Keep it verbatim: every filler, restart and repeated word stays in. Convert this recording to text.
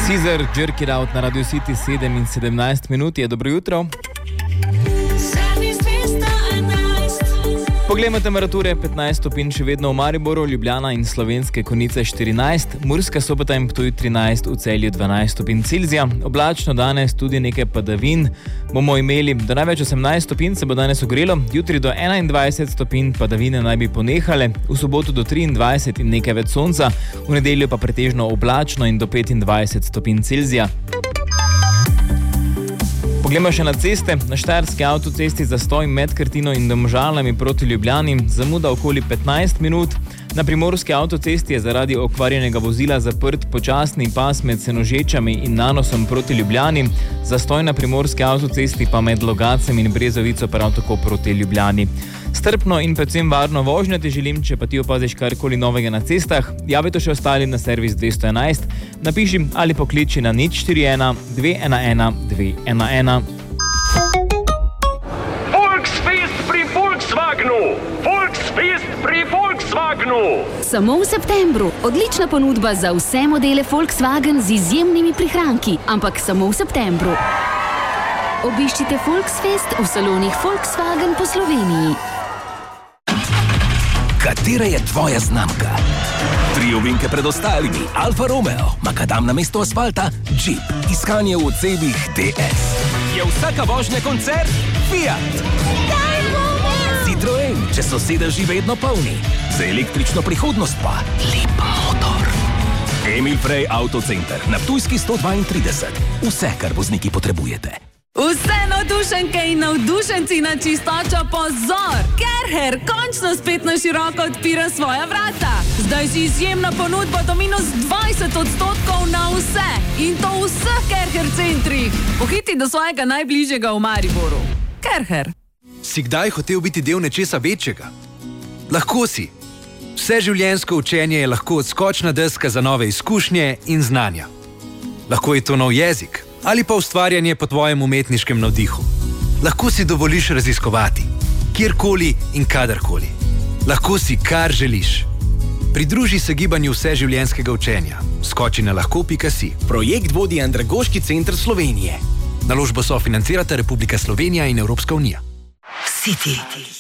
Caesar, Jerk It Out na Radio City, sedem in sedemnajst minut je. Dobro jutro. Poglejmo temperature, petnajst stopinj še vedno v Mariboru, Ljubljana in Slovenske Konjice štirinajst, Murska Sobota in Ptuj trinajst, v Celju dvanajst stopinj Celzija. Oblačno danes tudi nekaj padavin bomo imeli. Do največ osemnajst stopinj se bo danes ogrelo, jutri do enaindvajset stopinj, padavine naj bi ponehale, v soboto do triindvajset in nekaj več sonca, v nedeljo pa pretežno oblačno in do petindvajset stopinj Celzija. Poglejmo še na ceste. Na Štajerski avtocesti zastoj med Krtino in Domžalami proti Ljubljani, zamuda okoli petnajst minut. Na Primorski avtocesti je zaradi okvarjenega vozila zaprt počasni pas med Senožečami in Nanosom proti Ljubljani, zastoj na Primorski avtocesti pa med Logacem in Brezovico prav tako proti Ljubljani. Strpno in predvsem varno vožnjo ti želim, če pa ti opaziš karkoli novega na cestah, javi to še ostali na servis dvesto enajst, napiši ali pokliči na nič štiri ena dve ena ena dve ena ena. Volksfest pri Volkswagenu! Volksfest pri Volkswagenu! Samo v septembru. Odlična ponudba za vse modele Volkswagen z izjemnimi prihranki, ampak samo v septembru. Obiščite Volksfest v salonih Volkswagen po Sloveniji. Katera je tvoja znamka? Tri ovinke pred ostalimi, Alfa Romeo, makadam na mesto asfalta, Jeep, iskanje v odsebih D S. Je vsaka vožnja koncert? Fiat. Citroen, če so sedeži vedno polni. Za električno prihodnost pa lep motor. Emil Frey Autocenter na Ptujski sto dvaintrideset. Vse, kar vozniki potrebujete. Vse navdušenke in navdušenci na čistočo pozor! Kerher končno spet na široko odpira svoja vrata. Zdaj si izjemna ponudba do minus dvajset odstotkov na vse. In to v vseh Kerher centrih. Pohiti do svojega najbližjega v Mariboru. Kerher. Si kdaj hotel biti del nečesa večjega? Lahko si. Vse življenjsko učenje je lahko odskočna deska za nove izkušnje in znanja. Lahko je to nov jezik ali pa ustvarjanje po tvojem umetniškem navdihu. Lahko si dovoliš raziskovati, kjerkoli in kadarkoli. Lahko si, kar želiš. Pridruži se gibanju vseživljenjskega učenja. Skoči na lahko pika si. Projekt vodi Andragoški center Slovenije. Naložbo sofinancirata Republika Slovenija in Evropska unija. City.